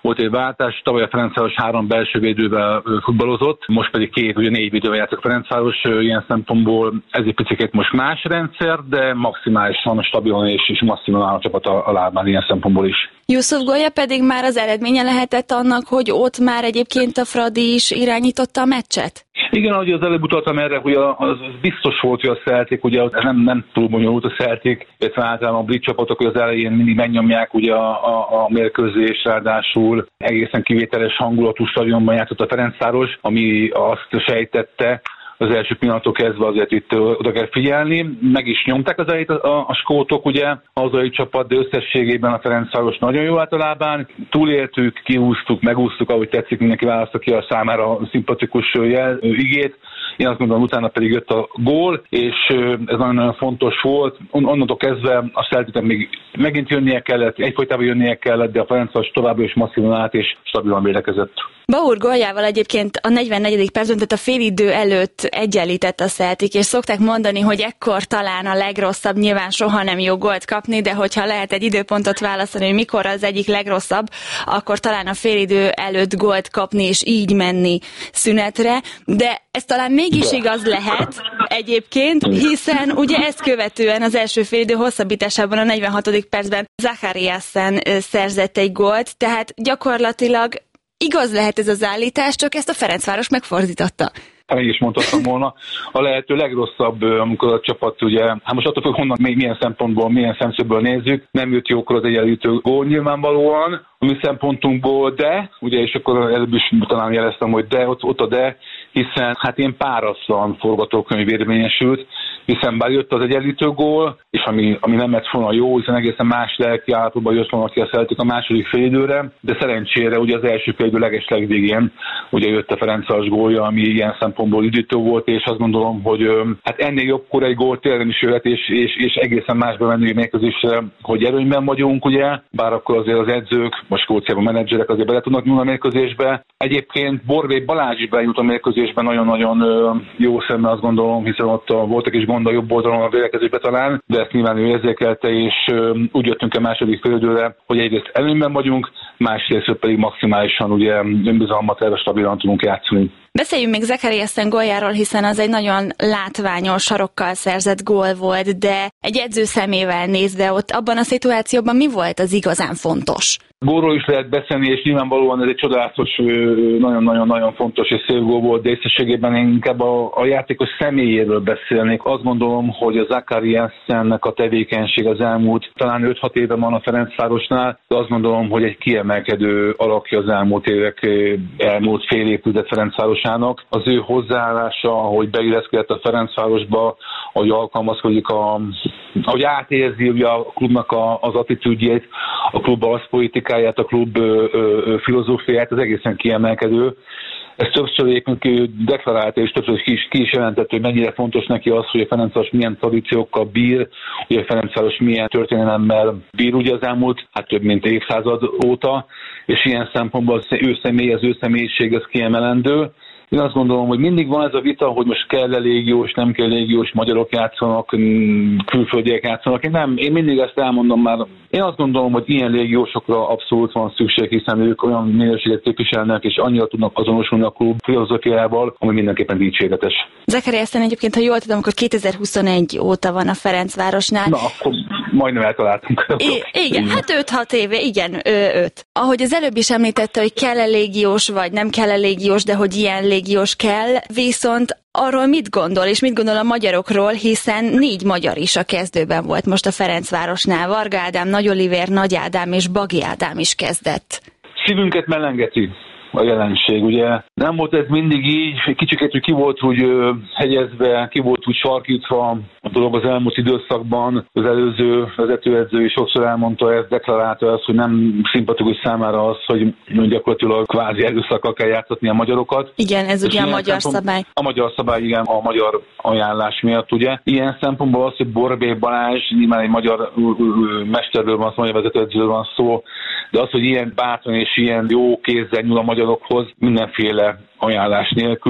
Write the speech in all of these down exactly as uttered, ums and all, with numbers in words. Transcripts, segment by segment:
volt egy váltás, tavaly a Ferencváros három belső védővel futballozott, most pedig két, ugye négy védővel játszik Ferencváros, ilyen szempontból ez egy picit most más rendszer, de maximálisan stabilan és, és masszívan áll a csapat a, a lábán ilyen szempontból is. Yusuf Goya pedig már az eredménye lehetett annak, hogy ott már egyébként a Fradi is irányította a meccset? Igen, ahogy az előbb utaltam erre, hogy az biztos volt, hogy a Celtic, ugye nem, nem túl bonyolult a Celtic, illetve általában a brit csapatok, hogy az elején mindig megnyomják ugye a, a, a mérkőzés, ráadásul egészen kivételes hangulatú stadionban játszott a Ferencváros, ami azt sejtette, az első pillanatok kezdve azért itt oda kell figyelni. Meg is nyomták az elejét a, a, a skótok, ugye, a hazai csapat, de összességében a Ferencváros nagyon jó általában. Túléltük, kihúztuk, megúsztuk, ahogy tetszik, mindenki választa ki a számára a szimpatikus jel, igét. Én azt gondolom, utána pedig jött a gól, és ez nagyon-nagyon fontos volt. Onnantól kezdve a Celticnek még megint jönnie kellett, egyfolytában jönnie kellett, de a Ferencváros továbbra is masszívan állt és stabilan védekezett. Bauer góljával egyébként a negyvennegyedik percben, tehát a félidő előtt egyenlített a Celtic, és szokták mondani, hogy ekkor talán a legrosszabb, nyilván soha nem jó gólt kapni, de hogyha lehet egy időpontot választani, hogy mikor az egyik legrosszabb, akkor talán a félidő előtt gólt kapni, és így menni szünetre, de ez talán mégis igaz lehet egyébként, hiszen ugye ezt követően az első félidő hosszabbításában a negyvenhatodik percben Zachariasen szerzett egy gólt, tehát gyakorlatilag igaz lehet ez az állítás, csak ezt a Ferencváros megfordította. Én is mondhattam volna, a lehető legrosszabb, amikor a csapat, ugye, hát most attól, hogy honnan, milyen szempontból, milyen szemszögből nézzük, nem jött jókor az egyenlítő gól nyilvánvalóan, a mi szempontunkból, de, ugye, és akkor előbb is talán jeleztem, hogy de, ott, ott a de, hiszen hát ilyen páratlan forgatókönyv érvényesült, hiszen bár jött az egyenlítő gól, és ami, ami nem lett volna jó, hiszen egészen más lelki állapotban jött volna ki a Celtic a második félidőre, de szerencsére ugye az első félidő leges legvégén ugye jött a Ferencváros gólja, ami ilyen szempontból üdítő volt, és azt gondolom, hogy hát ennél jobbkor egy gól tényleg is jöhet, és, és, és egészen másban menni mérkőzésre, hogy előnyben vagyunk, ugye, bár akkor azért az edzők, most Skóciában a menedzserek azért bele tudnak nyúlni a mérkőzésbe. Egyébként Borbély Balázs is bejutott a mérkőzésben nagyon-nagyon jó szemmel, azt gondolom, hiszen ott voltak is gond a jobb oldalon a védekezésben talán, de ezt nyilván ő érzékelte, és úgy jöttünk a második félidőre, hogy egyrészt előnyben vagyunk, másrészt pedig maximálisan ugye önbizalmat erre stabilan tudunk játszani. Beszéljünk még Zachariasen góljáról, hiszen az egy nagyon látványos sarokkal szerzett gól volt, de egy edző szemével nézve ott abban a szituációban mi volt az igazán fontos? Gólról is lehet beszélni, és nyilvánvalóan ez egy csodálatos, nagyon-nagyon-nagyon fontos és szép gól volt, de összességében én inkább a, a játékos személyéről beszélnék. Azt gondolom, hogy a Zachariasennek a tevékenység az elmúlt talán öt-hat éve van a Ferencvárosnál, de azt gondolom, hogy egy kiemelkedő alakja az elmúlt évek, elmúlt fél évtized Ferencvárosának. Az ő hozzáállása, ahogy beilleszkedett a Ferencvárosba, ahogy alkalmazkodik, a, ahogy átérzi ugye a klubnak a, az attitűdjét, a klub arszpolitikáját, a klub ö, ö, filozófiáját, az egészen kiemelkedő. Ez többször egyébként deklarálta, és többször ki is, ki is jelentett, hogy mennyire fontos neki az, hogy a Ferencváros milyen tradíciókkal bír, hogy a Ferencváros milyen történelemmel bír ugye az elmúlt, hát több mint évszázad óta, és ilyen szempontból az ő személy, az ő személyiség az kiemelendő. Én azt gondolom, hogy mindig van ez a vita, hogy most kell-e légiós, nem kell légiós, magyarok játszanak, külföldiek játszanak. Én nem, én mindig ezt elmondom már. Én azt gondolom, hogy ilyen légiósokra abszolút van szükség, hiszen ők olyan minőséget képviselnek, és annyira tudnak azonosulni a klub filozófiával, ami mindenképpen dicséretes. Zachariasen egyébként, ha jól tudom, akkor kétezer-huszonegy óta van a Ferencvárosnál. Na, akkor majdnem eltaláltunk. I- igen, hát öt-hat éve, igen, öt. Ahogy az előbb is említette, hogy kell-e légiós, vagy nem kell-e légiós, de hogy ilyen légiós kell, viszont arról mit gondol, és mit gondol a magyarokról, hiszen négy magyar is a kezdőben volt most a Ferencvárosnál. Varga Ádám, Nagy Olivér, Nagy Ádám és Bagi Ádám is kezdett. Szívünket mellengeti a jelenség, ugye nem volt ez mindig így, kicsikét, hogy ki volt úgy ö, hegyezve, ki volt úgy sarkítva a dolog az elmúlt időszakban, az előző vezetőedző is sokszor elmondta ezt, deklarálta ezt, hogy nem szimpatikus számára az, hogy gyakorlatilag kvázi erőszakkal kell játszatni a magyarokat. Igen, ez ugye a magyar szabály. A magyar szabály, igen, a magyar ajánlás miatt, ugye. Ilyen szempontból az, hogy Borbély Balázs, nyilván egy magyar mesterről van szó, magyar vezetőedzőről van szó, de az, hogy ilyen bátran és ilyen jó kézzel nyúl a magyarokhoz, mindenféle ajánlás nélkül,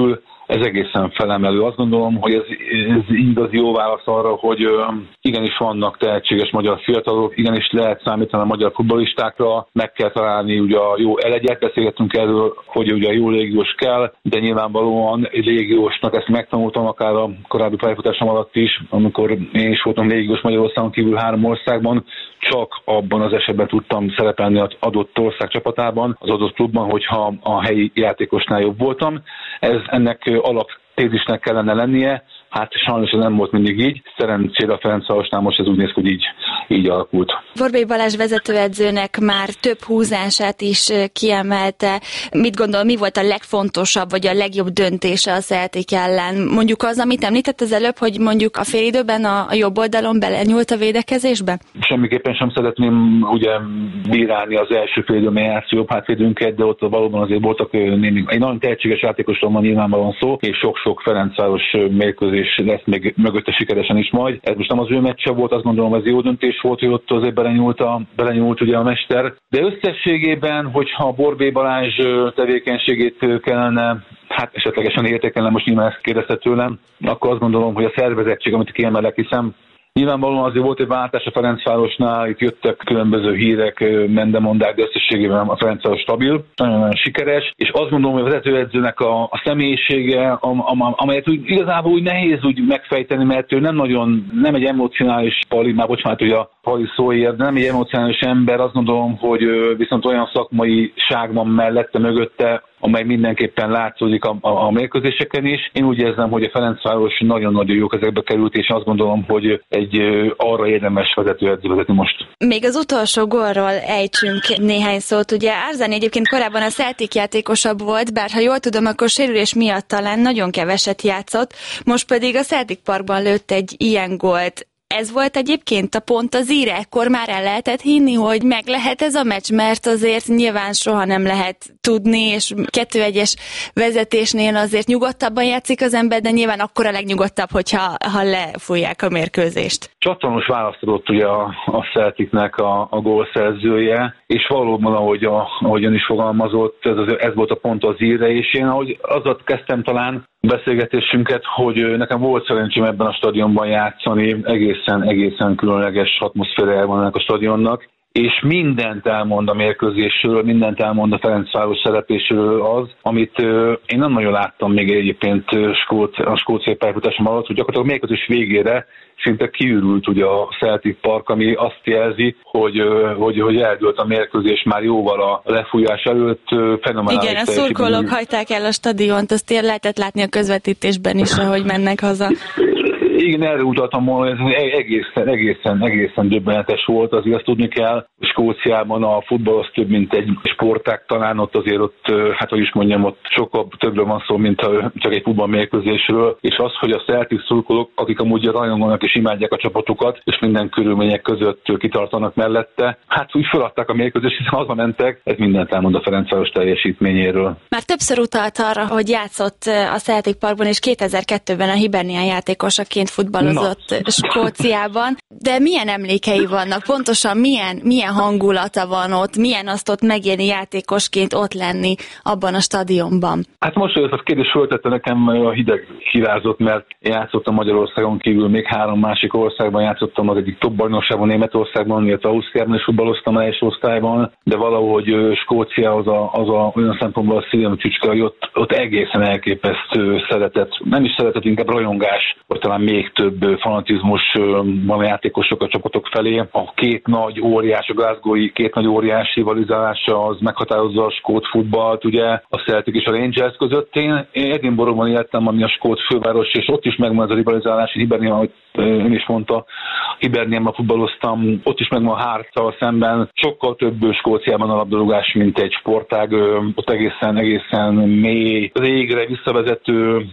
ez egészen felemelő. Azt gondolom, hogy ez, ez igazi jó válasz arra, hogy igenis vannak tehetséges magyar fiatalok, igenis lehet számítani a magyar futballistákra, meg kell találni ugye a jó elegyet, beszélgetünk erről, hogy ugye a jó légiós kell, de nyilvánvalóan légiósnak ezt megtanultam akár a korábbi pályafutásom alatt is, amikor én is voltam légiós Magyarországon kívül három országban, csak abban az esetben tudtam szerepelni az adott ország csapatában, az adott klubban, hogyha a helyi játékosnál jobb voltam. Ez ennek alaptézisnek kellene lennie, hát sajnos ez nem volt mindig így. Szerencsére a Ferencvárosnál most ez úgy néz, hogy így, így alakult. Borbély Balázs vezetőedzőnek már több húzását is kiemelte. Mit gondol, mi volt a legfontosabb, vagy a legjobb döntése a Celtic ellen? Mondjuk az, amit említett az előbb, hogy mondjuk a félidőben a, a jobb oldalon belenyúlt a védekezésbe? Semmiképpen sem szeretném ugye bírálni az első félidőben játszó jobb hátvédünket, de ott valóban azért voltak némi, egy nagyon tehetséges játékosról van nyilvánvalóan szó, és sok-sok Ferencváros mérkőzés és lesz még mögötte sikeresen is majd. Ez most nem az ő meccse volt, azt gondolom, ez jó döntés volt, hogy ott azért belenyúlt, a, belenyúlt ugye a mester. De összességében, hogyha Borbély Balázs tevékenységét kellene hát esetlegesen értékelne, most nyilván ezt kérdezte tőlem, akkor azt gondolom, hogy a szervezettség, amit kiemelek, hiszem, nyilvánvalóan azért volt egy váltás a Ferencvárosnál, itt jöttek különböző hírek, mendemondák, de összességében a Ferencváros stabil, nagyon sikeres, és azt gondolom, hogy a vezetőedzőnek a, a személyisége, amelyet úgy, igazából úgy nehéz úgy megfejteni, mert ő nem nagyon, nem egy emocionális pali, már bocsánat, hogy a pali szóért, de nem egy emocionális ember, azt gondolom, hogy viszont olyan szakmai ság van mellette, mögötte, amely mindenképpen látszódik a, a, a mérkőzéseken is. Én úgy érzem, hogy a Ferencváros nagyon-nagyon jó kezekbe került, és azt gondolom, hogy egy arra érdemes vezetőedző vezetni most. Még az utolsó gólról ejtsünk néhány szót. Ugye Arzani egyébként korábban a Celtic játékosabb volt, bár ha jól tudom, akkor sérülés miatt talán nagyon keveset játszott, most pedig a Celtic Parkban lőtt egy ilyen gólt. Ez volt egyébként a pont az íre, ekkor már el lehetett hinni, hogy meg lehet ez a meccs, mert azért nyilván soha nem lehet tudni, és kettő egyes vezetésnél azért nyugodtabban játszik az ember, de nyilván akkor a legnyugodtabb, hogyha ha lefújják a mérkőzést. Csatanos választ adott ugye a, a Celticnek a, a gólszerzője, és valóban, ahogy a, ahogyan is fogalmazott, ez, az, ez volt a pont az íre, és én ahogy azzal kezdtem talán beszélgetésünket, hogy nekem volt szerencsém ebben a stadionban játszani, egészen, egészen különleges atmoszférája van ennek a stadionnak, és mindent elmond a mérkőzésről, mindent elmond a Ferencváros szerepéséről az, amit uh, én nem nagyon láttam még egyébként uh, skót, a skóciai pályafutásom alatt, hogy gyakorlatilag a mérkőzés végére szinte kiürült ugye a Celtic Park, ami azt jelzi, hogy, uh, hogy, hogy eldőlt a mérkőzés már jóval a lefújás előtt. Uh, fenomenális. Igen, a szurkolók hagyták el a stadiont, azt ér lehetett látni a közvetítésben is, ahogy mennek haza. Igen, erre utaltam volna, ez egészen, egészen, egészen döbbenetes volt, azért azt tudni kell, Skóciában a futball az több, mint egy sportág, talán ott azért ott, hát hogy is mondjam, ott sokkal többről van szó, mint csak egy futballmérkőzésről, és az, hogy a Celtic szurkolók, akik amúgy rajongónak és imádják a csapatukat, és minden körülmények között kitartanak mellette, hát úgy feladták a mérkőzést, hiszen hazا mentek, ez mindent elmond a Ferencváros teljesítményéről. Már többször utalt arra, hogy játszott a Celtic Parkban, és kétezer-kettőben a Hibernian játékosaként futballozott no. Skóciában, de milyen emlékei vannak? Pontosan milyen, milyen hangulata van ott, milyen azt ott megélni játékosként ott lenni abban a stadionban? Hát most ez a kérdés föltette nekem, a hideg kirázott, mert játszottam Magyarországon kívül, még három másik országban játszottam, az egyik top bajnokságban, Németországban, illetve Ausztriában is futballoztam az első osztályban, de valahogy Skócia az a, az a olyan szempontból a szívem csücske, hogy ott, ott egészen elképesztő szeretet, nem is szeretet, inkább rajongás, vagy talán még több fanatizmus van a játékosok a csapatok felé. A két nagy óriás, a glasgowi két nagy óriás rivalizálása az meghatározza a skót futballt, ugye a Celtic és a Rangers között. Én Edinburghban éltem, ami a skót főváros, és ott is megvan ez a rivalizálás, Hibernian, ahogy ön is mondta, Hibernianban futballoztam, ott is megvan a Hearts-szal szemben. Sokkal több Skóciában a labdarúgás, mint egy sportág, ott egészen, egészen mély, régre visszavezető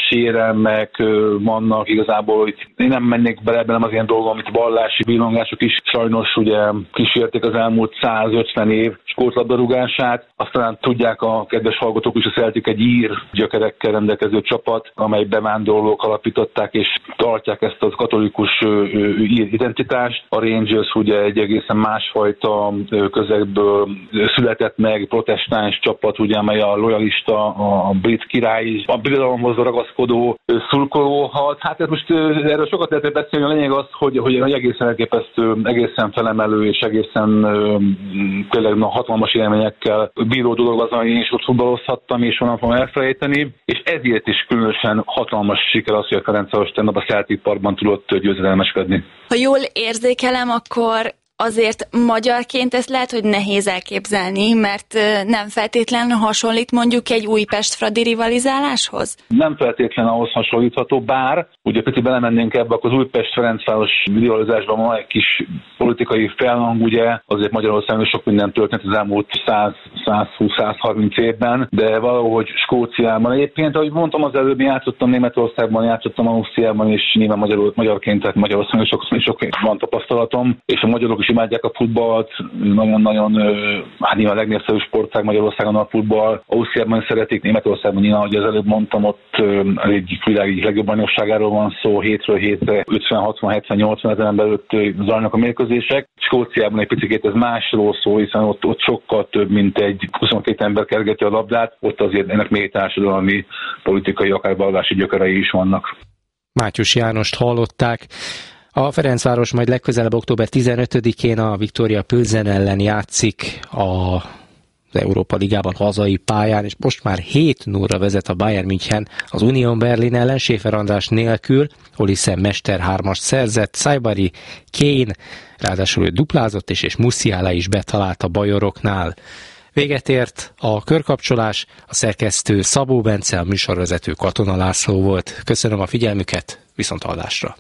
sérelmek vannak igazából, hogy én nem mennék bele ebben az ilyen dolgok, amit vallási villongások is sajnos ugye kísérték követték az elmúlt százötven év skót labdarúgását. Aztán tudják a kedves hallgatók is, a Celtic egy ír gyökerekkel rendelkező csapat, amely bevándorlók alapították és tartják ezt az katolikus ír identitást. A Rangers ugye egy egészen másfajta közegből született meg, protestáns csapat, ugye, amely a lojalista, a brit király, a birodalomhoz ragaszkodó szurkolóhat. Hát ez most erről sokat lehet beszélni, a lényeg az, hogy, hogy egészen elképesztő, egészen felemelő és egészen tényleg hatalmas élményekkel bíró dolog az, hogy én is ott futballozhattam, és onnan fogom elfelejteni, és ezért is különösen hatalmas siker az, hogy a Ferencváros tegnap a Celtic Parkban tudott győzedelmeskedni. Ha jól érzékelem, akkor azért magyarként ezt lehet, hogy nehéz elképzelni, mert nem feltétlenül hasonlít mondjuk egy Újpest-Fradi rivalizáláshoz? Nem feltétlenül ahhoz hasonlítható, bár ugye picit belemennénk ebbe, akkor az Újpest-Ferencváros rivalizálásban van egy kis politikai felhang, ugye azért Magyarországon sok minden történt az elmúlt száz-százhúsz-százharminc évben, de valahogy Skóciában egyébként, ahogy mondtam az előbb, játszottam Németországban, játszottam Ausztriában, és nyilván magyar, magyarként, tehát Magyarországon sok, sok van tapasztalatom, és a magyarok is imádják a futballt, nagyon-nagyon, hát nyilván a legnépszerűbb sportág Magyarországon a futball, Ausztriában szeretik, Németországban nyilván, ahogy az előbb mondtam, ott egyik világ legjobb bajnokságáról van szó, hétről hétre ötven, hatvan, hetven, nyolcvan ezer ember előtt zajlanak a mérkőzések. Skóciában egy picit ez másról szól, hiszen ott, ott sokkal több, mint egy huszonkét ember kergeti a labdát, ott azért ennek mély társadalmi, politikai, akár vallási gyökerei is vannak. Mátyus Jánost hallották. A Ferencváros majd legközelebb október tizenötödikén a Viktória Plzen ellen játszik a az Európa Ligában hazai pályán, és most már hét nullra vezet a Bayern München az Union Berlin ellen, Schäfer András nélkül, Olisen Mester hármast szerzett, Saibari, Kane, ráadásul ő duplázott is, és Musiala is betalált a bajoroknál. Véget ért a körkapcsolás, a szerkesztő Szabó Bence, a műsorvezető Katona László volt. Köszönöm a figyelmüket, viszonthallásra!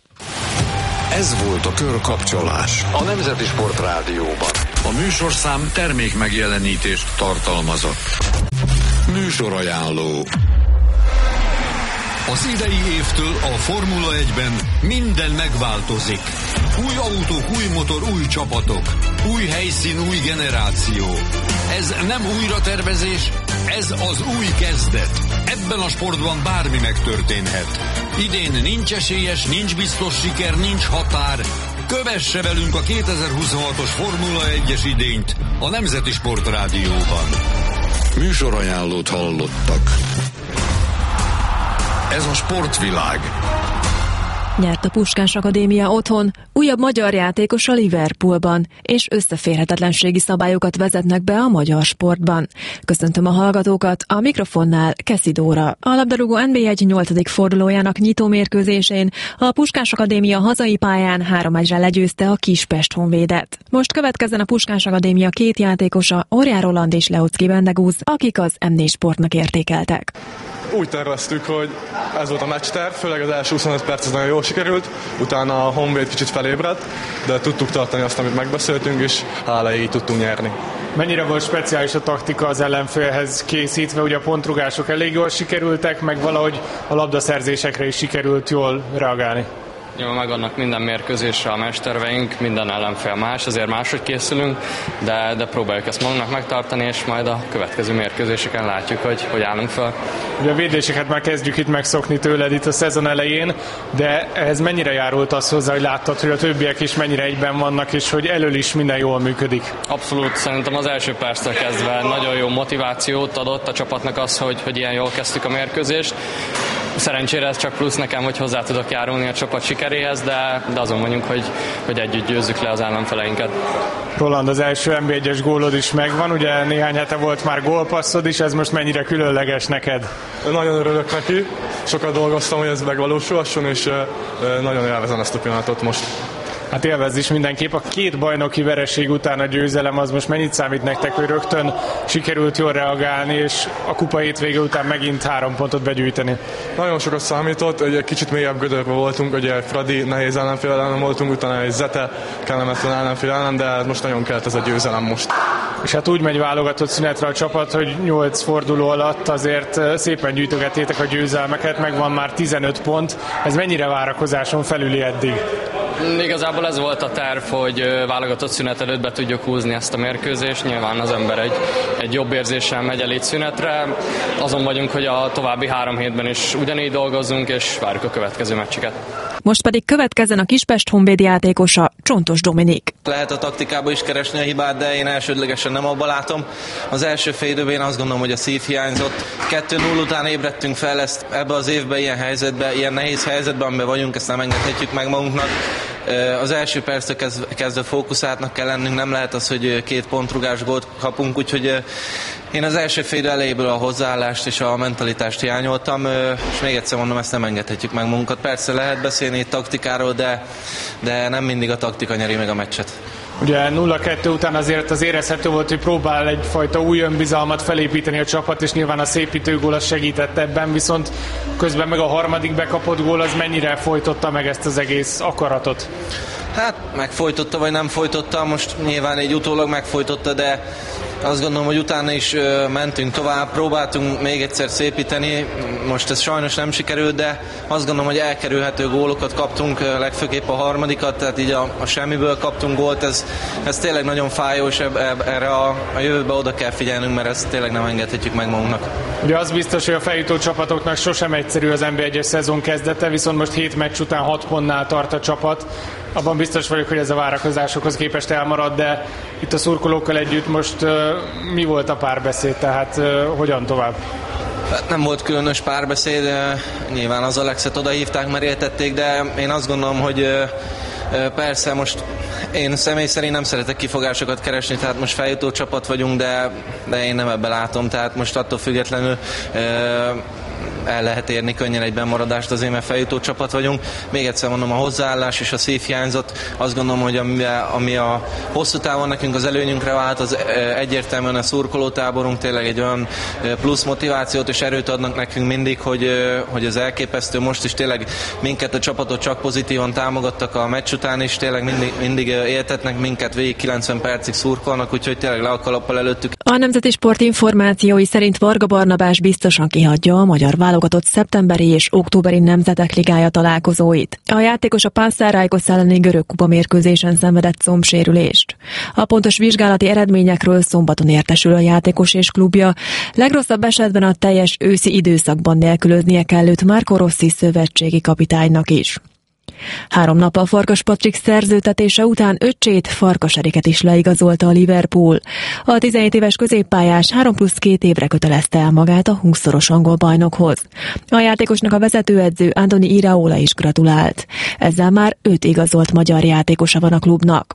Ez volt a Körkapcsolás a Nemzeti Sport Rádióban. A műsorszám termék megjelenítést tartalmazott. Műsorajánló. Az idei évtől a Formula egyben minden megváltozik. Új autók, új motor, új csapatok. Új helyszín, új generáció. Ez nem újratervezés, ez az új kezdet. Ebben a sportban bármi megtörténhet. Idén nincs esélyes, nincs biztos siker, nincs határ. Kövesse velünk a kétezer-huszonhatos Formula egyes idényt a Nemzeti Sport Rádióban. Műsorajánlót hallottak. Ez a sportvilág. Nyert a Puskás Akadémia otthon, újabb magyar játékos a Liverpoolban, és összeférhetetlenségi szabályokat vezetnek be a magyar sportban. Köszöntöm a hallgatókat, a mikrofonnál Keszi Dóra. A labdarúgó en bé egy nyolcadik fordulójának nyitó mérkőzésén a Puskás Akadémia hazai pályán három egyre legyőzte a Kispest Honvédet. Most következzen a Puskás Akadémia két játékosa, Orján Roland és Leocki Bendegúz, akik az em négy Sportnak értékeltek. Úgy terveztük, hogy ez volt a meccsterv, főleg az első huszonöt perc az nagyon jól sikerült, utána a Honvéd kicsit felébredt, de tudtuk tartani azt, amit megbeszéltünk, és hála így tudtunk nyerni. Mennyire volt speciális a taktika az ellenfélhez készítve, ugye a pontrugások elég jól sikerültek, meg valahogy a labdaszerzésekre is sikerült jól reagálni? Jó, megvannak minden mérkőzésre a mesterveink, minden ellenfél más, azért máshogy készülünk, de, de próbáljuk ezt magunknak megtartani, és majd a következő mérkőzéseken látjuk, hogy hogy állunk fel. Ugye a védéseket már kezdjük itt megszokni tőled itt a szezon elején, de ehhez mennyire járult az hozzá, hogy láttad, hogy a többiek is mennyire egyben vannak, és hogy elől is minden jól működik? Abszolút, szerintem az első perctől kezdve nagyon jó motivációt adott a csapatnak az, hogy, hogy ilyen jól kezdtük a mérkőzést. Szerencsére ez csak plusz nekem, hogy hozzá tudok járulni a csapat sikeréhez, de, de azon vagyunk, hogy, hogy együtt győzzük le az ellenfeleinket. Roland, az első en bé egyes gólod is megvan, ugye néhány hete volt már gólpasszod is, ez most mennyire különleges neked? Nagyon örülök neki, sokat dolgoztam, hogy ez megvalósulhasson, és nagyon élvezem ezt a pillanatot most. Hát élvezz is mindenképp. A két bajnoki vereség után a győzelem az most mennyit számít nektek, hogy rögtön sikerült jól reagálni, és a kupa hétvége után megint három pontot begyűjteni? Nagyon sokat számított, egy kicsit mélyebb gödörbe voltunk, ugye Fradi nehéz ellenfél ellen voltunk, utána egy Zete kellemetlen ellenfél ellen, de most nagyon kellett ez a győzelem most. És hát úgy megy válogatott szünetre a csapat, hogy nyolc forduló alatt azért szépen gyűjtögettétek a győzelmeket, megvan már tizenöt pont. Ez mennyire várakozáson felüli eddig? Igazából ez volt a terv, hogy válogatott szünet előtt be tudjuk húzni ezt a mérkőzést. Nyilván az ember egy, egy jobb érzéssel megy el itt szünetre. Azon vagyunk, hogy a további három hétben is ugyanígy dolgozzunk, és várjuk a következő meccseket. Most pedig következzen a Kispest Honvéd játékosa, Csontos Dominik. Lehet a taktikába is keresni a hibát, de én elsődlegesen nem abba látom. Az első fél időben azt gondolom, hogy a szív hiányzott. kettő null után ébredtünk fel, ezt ebbe az évben ilyen helyzetben, ilyen nehéz helyzetben, amiben vagyunk, ezt nem engedhetjük meg magunknak. Az első perctől kezdve fókuszáltnak kell lennünk, nem lehet az, hogy két pontrugás gólt kapunk, úgyhogy én az első fél elejéből a hozzáállást és a mentalitást hiányoltam, és még egyszer mondom, ezt nem engedhetjük meg magunkat. Persze lehet beszélni itt taktikáról, de, de nem mindig a taktika nyeri meg a meccset. Ugye nulla kettő után azért az érezhető volt, hogy próbál egyfajta új önbizalmat felépíteni a csapat, és nyilván a szépítő gól az segített ebben, viszont közben meg a harmadik bekapott gól az mennyire folytotta meg ezt az egész akaratot? Hát megfojtotta vagy nem folytotta, most nyilván egy utólag megfojtotta, de azt gondolom, hogy utána is ö, mentünk tovább, próbáltunk még egyszer szépíteni, most ez sajnos nem sikerült, de azt gondolom, hogy elkerülhető gólokat kaptunk, legfőképp a harmadikat, tehát így a, a semmiből kaptunk gólt, ez, ez tényleg nagyon fájó, és eb, eb, erre a, a jövőbe oda kell figyelnünk, mert ezt tényleg nem engedhetjük meg magunknak. Ugye az biztos, hogy a feljutó csapatoknak sosem egyszerű az en bé egyes szezon kezdete, viszont most hét meccs után hat pontnál tart a csapat. Abban biztos vagyok, hogy ez a várakozásokhoz képest elmarad, de itt a szurkolókkal együtt most uh, mi volt a párbeszéd, tehát uh, hogyan tovább? Nem volt különös párbeszéd, nyilván az Alexet odahívták, mert értették, de én azt gondolom, hogy persze most én személy szerint nem szeretek kifogásokat keresni, tehát most feljutó csapat vagyunk, de, de én nem ebbe látom, tehát most attól függetlenül el lehet érni könnyen egy bemaradást, azért mert feljutó csapat vagyunk. Még egyszer mondom, a hozzáállás és a szív hiányzott. Azt gondolom, hogy ami, ami a hosszú távon nekünk az előnyünkre vált, az egyértelműen a szurkolótáborunk tényleg egy olyan plusz motivációt és erőt adnak nekünk mindig, hogy, hogy az elképesztő. Most is tényleg minket a csapatot csak pozitívan támogattak a meccs után is, tényleg mindig, mindig éltetnek minket, végig kilencven percig szurkolnak, úgyhogy tényleg le a kalappal előttük. A Nemzeti Sport információi szerint Varga Barnabás biztosan kihagyja a magyar válogatott szeptemberi és októberi Nemzetek Ligája találkozóit. A játékos a Panathinaikos elleni görög kupa mérkőzésen szenvedett combsérülést. A pontos vizsgálati eredményekről szombaton értesül a játékos és klubja. Legrosszabb esetben a teljes őszi időszakban nélkülöznie kell őt Marco Rossi szövetségi kapitánynak is. Három nappal Farkas Patrik szerződtetése után öccsét, Farkas Eriket is leigazolta a Liverpool. A tizenhét éves középpályás három plusz két évre kötelezte el magát a húszszoros angol bajnokhoz. A játékosnak a vezetőedző Antoni Iraola is gratulált. Ezzel már öt igazolt magyar játékosa van a klubnak.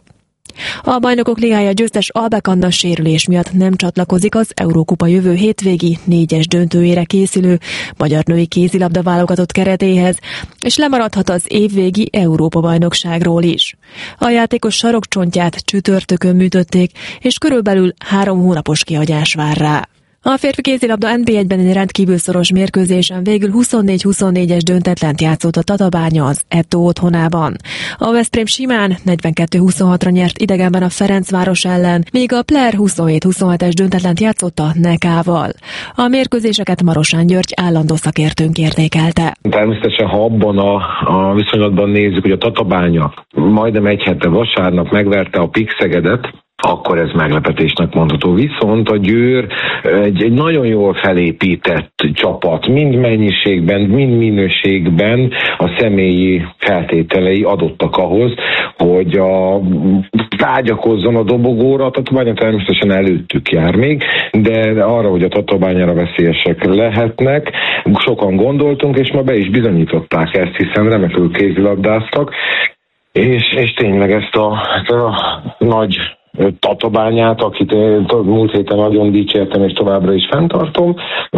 A Bajnokok Ligája győztes Albek Anna sérülés miatt nem csatlakozik az Eurókupa jövő hétvégi négyes döntőjére készülő magyar női kézilabda válogatott keretéhez, és lemaradhat az évvégi Európa-bajnokságról is. A játékos sarokcsontját csütörtökön műtötték, és körülbelül három hónapos kihagyás vár rá. A férfi kézilabda en bé egyben egy rendkívül szoros mérkőzésen végül huszonnégy huszonnégyes döntetlent játszott a Tatabánya az Eto otthonában. A Veszprém simán negyvenkettő huszonhatra nyert idegenben a Ferencváros ellen, míg a Player huszonhét huszonhetes döntetlent játszott a Nekával. A mérkőzéseket Marosán György állandó szakértőnk értékelte. Természetesen, ha abban a, a viszonylatban nézzük, hogy a Tatabánya majdnem egy hete vasárnap megverte a Pixegedet, akkor ez meglepetésnek mondható. Viszont a Győr egy, egy nagyon jól felépített csapat, mind mennyiségben, mind minőségben a személyi feltételei adottak ahhoz, hogy a, vágyakozzon a dobogóra. A Tatabánya természetesen előttük jár még, de arra, hogy a Tatabányára veszélyesek lehetnek, sokan gondoltunk, és ma be is bizonyították ezt, hiszen remekül kézilabdáztak, és, és tényleg ezt a, ezt a nagy Tatabányát, akit múlt héten nagyon dicsértem, és továbbra is fenntartom,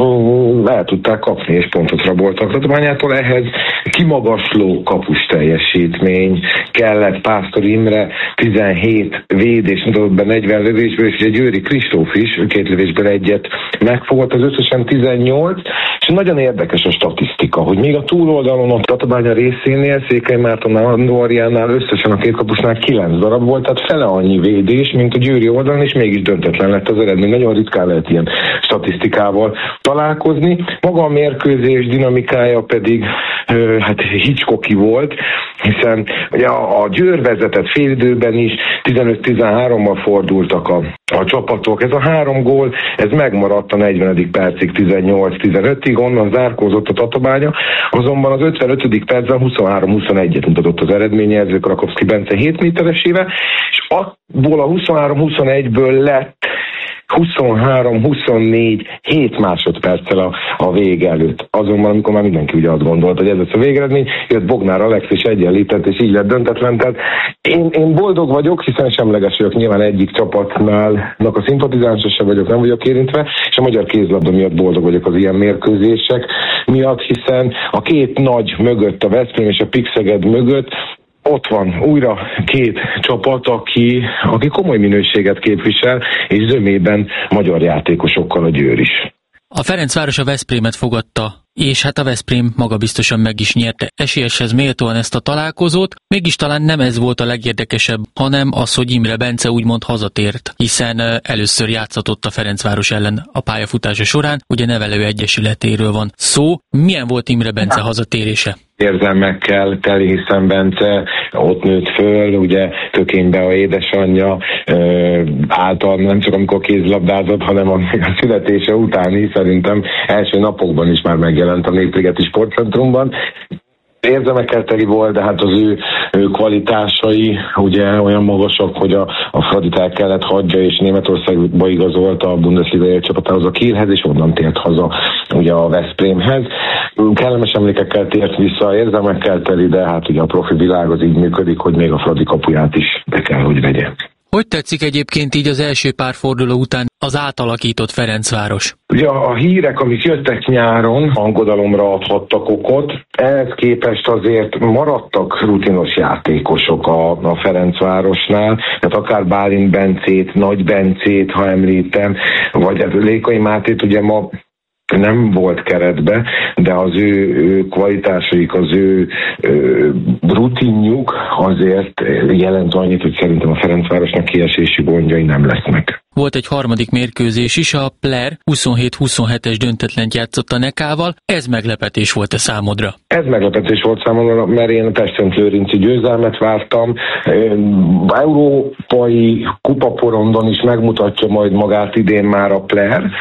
el tudták kapni, és pontot raboltak Tatabányától. Ehhez kimagasló kapus teljesítmény kellett. Pásztor Imre tizenhét védés mutatott be negyven lövésből, és ugye Győri Kristóf is két lövésből egyet megfogott, az összesen tizennyolc, és nagyon érdekes a statisztika, hogy még a túloldalon a Tatabánya részénél, Székely Mártonnál, Andorjánál összesen a két kapusnál kilenc darab volt, tehát fele annyi védés, mint a Győri oldalon, és mégis döntetlen lett az eredmény. Nagyon ritkán lehet ilyen statisztikával találkozni. Maga a mérkőzés dinamikája pedig hát Hitchcocki volt, hiszen ugye a, a Győr vezetett félidőben is tizenöt tizenhárommal fordultak a, a csapatok. Ez a három gól, ez megmaradt a negyvenedik percig tizennyolc tizenötig, onnan zárkózott a Tatabánya, azonban az ötvenötödik percben huszonhárom huszonegyet mutatott az eredményező Krakowski Bence hét méteresével, és abból a huszonhárom huszonegyből lett huszonhárom huszonnégy hét másodperccel a, a vég előtt. Azonban, amikor már mindenki ugye azt gondolt, hogy ez lesz a végeredmény, jött Bognár Alex és egyenlített, és így lett döntetlen. Tehát én, én boldog vagyok, hiszen semleges vagyok, nyilván egyik csapatnál a szimpatizánsa sem vagyok, nem vagyok érintve, és a magyar kézlabda miatt boldog vagyok az ilyen mérkőzések miatt, hiszen a két nagy mögött, a Veszprém és a Pixeged mögött ott van újra két csapat, aki, aki komoly minőséget képvisel, és zömében magyar játékosokkal a Győr is. A Ferencváros a Veszprémet fogadta, és hát a Veszprém maga biztosan meg is nyerte esélyeshez méltóan ezt a találkozót, mégis talán nem ez volt a legérdekesebb, hanem az, hogy Imre Bence úgymond hazatért, hiszen először játszatott a Ferencváros ellen a pályafutása során, ugye nevelő egyesületéről van szó. Milyen volt Imre Bence hazatérése? Érzelmekkel teli, hiszen Bence ott nőtt föl, ugye Tökénybe a édesanyja által nem csak amikor kézlabdázott, hanem a születése után, szerintem első napokban is már megjelent a Népligeti Sportcentrumban. Érzelmekkel teli volt, de hát az ő, ő kvalitásai ugye olyan magasak, hogy a, a Fradit el kellett hagyja, és Németországba igazolta a Bundesliga csapatához, a Kielhez, és onnan tért haza ugye a Veszprémhez. Kellemes emlékekkel tért vissza, érzelmekkel teli, de hát ugye a profi világ az így működik, hogy még a Fradi kapuját is be kell, hogy vegye. Hogy tetszik egyébként így az első pár forduló után az átalakított Ferencváros? Ugye a hírek, amik jöttek nyáron, hangodalomra adhattak okot, ehhez képest azért maradtak rutinos játékosok a, a Ferencvárosnál, tehát akár Bálint Bencét, Nagy Bencét, ha említem, vagy Lékai Mátét ugye ma nem volt keretbe, de az ő, ő kvalitásaik, az ő, ő rutinjuk azért jelent annyit, hogy szerintem a Ferencvárosnak kiesési gondjai nem lesznek. Volt egy harmadik mérkőzés is, a Pler huszonhét huszonhetes döntetlent játszott a Nekával. Ez meglepetés volt a számodra? Ez meglepetés volt számomra, mert én a Pest-Szent-Lőrinci győzelmet vártam. Európai kupaporondon is megmutatja majd magát idén már a Pler,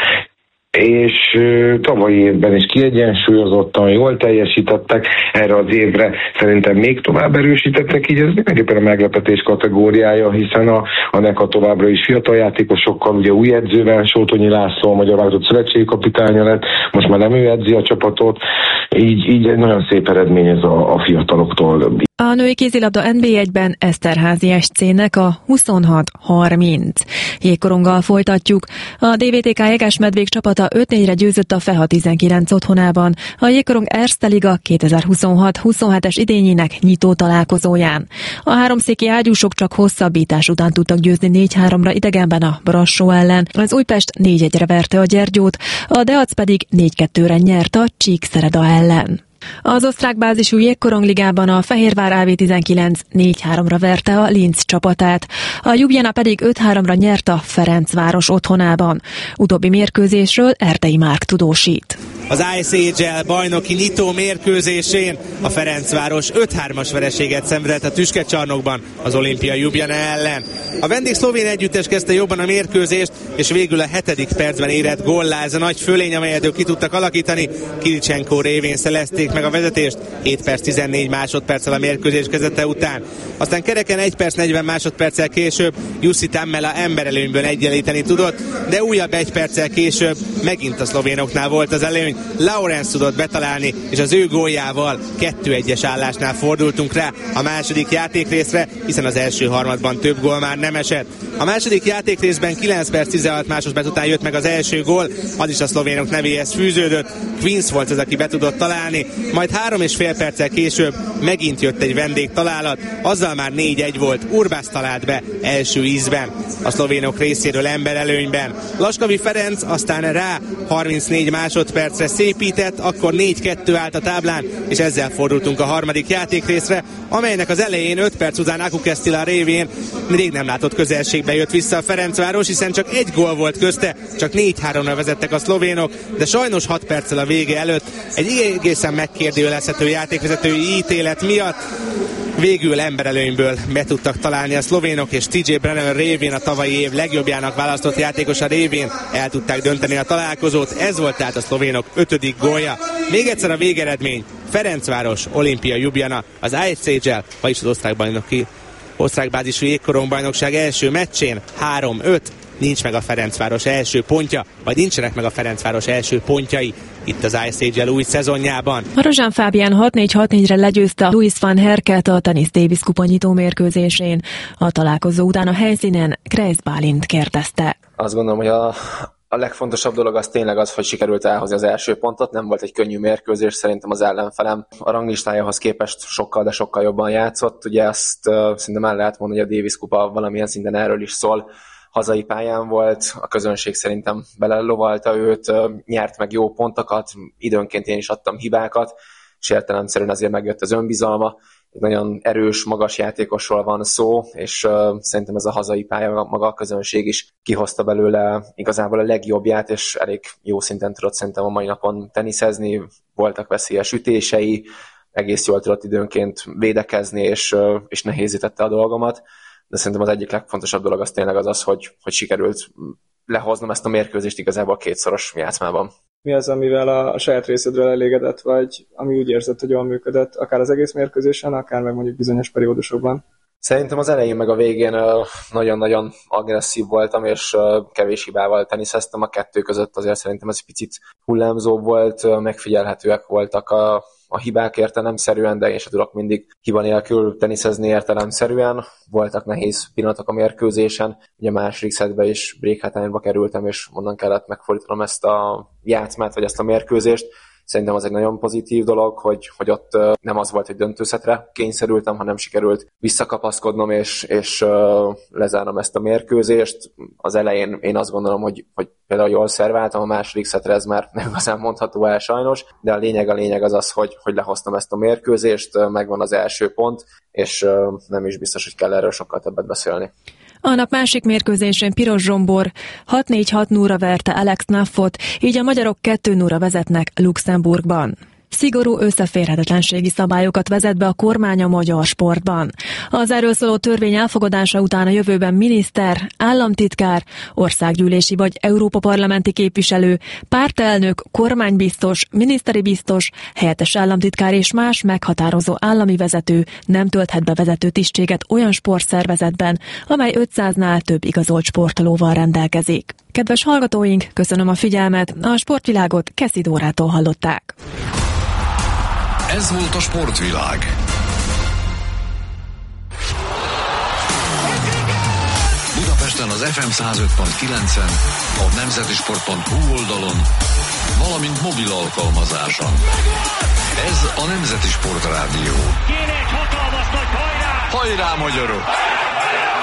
és uh, tavalyi évben is kiegyensúlyozottan jól teljesítettek, erre az évre szerintem még tovább erősítettek, így ez mindenképpen a meglepetés kategóriája, hiszen a, a Neka továbbra is fiatal játékosokkal, ugye új edzővel, Sótonyi László, a magyar válogatott szövetségi kapitánya lett, most már nem ő edzi a csapatot, így, így egy nagyon szép eredmény ez a, a fiataloktól. A női kézilabda en bé egyben Eszterházi es cé-nek a huszonhat harminc. Jégkoronggal folytatjuk. A dé vé té ká Jegesmedvék csapata öt négyre győzött a FEHA tizenkilenc otthonában, a Jégkorong Erste Liga kétezer-huszonhat huszonhetes idényének nyitó találkozóján. A háromszéki ágyúsok csak hosszabbítás után tudtak győzni négy háromra idegenben a Brassó ellen. Az Újpest négy egyre verte a Gyergyót, a Deac pedig négy kettőre nyert a Csíkszereda ellen. Az osztrák bázisú jégkorongligában a Fehérvár á vé tizenkilenc négy háromra verte a Linz csapatát, a Ljubljana pedig öt háromra nyert a Ferencváros otthonában. Utóbbi mérkőzésről Erdei Márk tudósít. Az i es há el bajnoki nyitó mérkőzésén a Ferencváros öt hármas vereséget szenvedett a Tüskecsarnokban az Olimpia Ljubljana ellen. A vendég szlovén együttes kezdte jobban a mérkőzést, és végül a hetedik percben érett góllá ez a nagy fölény, amelyet ők ki tudtak alakítani. Kiricsenko révén szelezték meg a vezetést hét perc tizennégy másodperccel a mérkőzés kezdete után. Aztán kereken egy perc negyven másodperccel később Jussi Tammela emberelőnyből egyenlíteni tudott, de újabb egy perccel később megint a szlovénoknál volt az előny. Lawrence tudott betalálni, és az ő góljával kettő egyes állásnál fordultunk rá a második játékrészre, hiszen az első harmadban több gól már nem esett. A második játékrészben kilenc perc tizenhat másodperc után jött meg az első gól, az is a szlovénok nevéhez fűződött. Queens volt az, aki be tudott találni, majd három és fél perccel később megint jött egy vendégtalálat, azzal már négy egy volt, Urbász talált be első ízben a szlovénok részéről emberelőnyben. Laskavi Ferenc aztán rá harmincnégy másodpercre szépített, akkor négy kettő állt a táblán, és ezzel fordultunk a harmadik játékrészre, amelynek az elején öt perc után Aku Kesztila révén még nem látott közelségbe jött vissza a Ferencváros, hiszen csak egy gól volt közte, csak négy háromra vezettek a szlovénok, de sajnos hat perccel a vége előtt egy egészen megkérdőjelezhető játékvezetői ítélet miatt Végül emberelőnyből be tudtak találni a szlovénok, és té jé Brennan révén, a tavalyi év legjobbjának választott játékosa révén el tudták dönteni a találkozót. Ez volt tehát a szlovénok ötödik gólja. Még egyszer a végeredmény: Ferencváros, Olimpia Ljubljana, az i es há el, vagyis az osztrák bajnoki, osztrák bázisú jégkorongbajnokság első meccsén három öt. Nincs meg a Ferencváros első pontja, vagy nincsenek meg a Ferencváros első pontjai itt az i es há el új szezonjában. Marozsán Fábián hat négy hat négyre legyőzte Louis van Herket a Tennis Davis kupa nyitó mérkőzésén. A találkozó után a helyszínen Kreis Bálint kérdezte. Azt gondolom, hogy a, a legfontosabb dolog az tényleg az, hogy sikerült elhozni az első pontot. Nem volt egy könnyű mérkőzés, szerintem az ellenfelem a ranglistájához képest sokkal, de sokkal jobban játszott. Ugye azt uh, szerintem el lehet mondani, hogy a Davis kupa valamilyen szinten erről is szól. Hazai pályán volt, a közönség szerintem belelovalta őt, nyert meg jó pontokat, időnként én is adtam hibákat, és értelemszerűen azért megjött az önbizalma. Egy nagyon erős, magas játékosról van szó, és uh, szerintem ez a hazai pálya, maga a közönség is kihozta belőle igazából a legjobbját, és elég jó szinten tudott szerintem a mai napon teniszezni, voltak veszélyes ütései, egész jól tudott időnként védekezni, és, uh, és nehézítette a dolgomat. De szerintem az egyik legfontosabb dolog az tényleg az az, hogy, hogy sikerült lehoznom ezt a mérkőzést igazából kétszoros játszmában. Mi az, amivel a, a saját részedről elégedett vagy, ami úgy érzed, hogy jól működött, akár az egész mérkőzésen, akár meg mondjuk bizonyos periódusokban? Szerintem az elején meg a végén nagyon-nagyon agresszív voltam, és kevés hibával teniszeztem. A kettő között azért szerintem ez picit hullámzó volt, megfigyelhetőek voltak a a hibák értelemszerűen, de én sem tudok mindig hiba nélkül teniszezni értelemszerűen. Voltak nehéz pillanatok a mérkőzésen, ugye a második szettbe is break hátányba kerültem, és onnan kellett megfordítanom ezt a játszmát, vagy ezt a mérkőzést. Szerintem az egy nagyon pozitív dolog, hogy, hogy ott nem az volt, hogy döntőszetre kényszerültem, hanem sikerült visszakapaszkodnom, és, és uh, lezárnom ezt a mérkőzést. Az elején én azt gondolom, hogy, hogy például jól szerváltam, a második szetre ez már nem igazán mondható el sajnos, de a lényeg a lényeg az az, hogy, hogy lehoztam ezt a mérkőzést, megvan az első pont, és uh, nem is biztos, hogy kell erről sokkal többet beszélni. A nap másik mérkőzésén Piros Zsombor hat négy hat nulla verte Alex Naffot, így a magyarok kettő nulla vezetnek Luxemburgban. Szigorú összeférhetetlenségi szabályokat vezet be a kormány a magyar sportban. Az erről szóló törvény elfogadása után a jövőben miniszter, államtitkár, országgyűlési vagy Európa parlamenti képviselő, pártelnök, kormánybiztos, miniszteri biztos, helyettes államtitkár és más meghatározó állami vezető nem tölthet be vezető tisztséget olyan sportszervezetben, amely ötszáznál több igazolt sportolóval rendelkezik. Kedves hallgatóink, köszönöm a figyelmet, a sportvilágot Keszi Dórától hallották. Ez volt a Sportvilág. Budapesten az ef em száz öt pont kilencen, a nemzetisport pont hu oldalon, valamint mobil alkalmazáson. Ez a Nemzeti Sport Rádió. Kéne egy hatalmas nagy hajrá! Hajrá, magyarok!